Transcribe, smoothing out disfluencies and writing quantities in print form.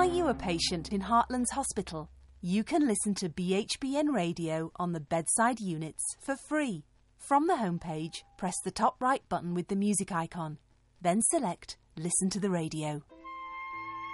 Are you a patient in Heartlands Hospital? You can listen to BHBN Radio on the bedside units for free. From the homepage, press the top right button with the music icon. Then select Listen to the Radio.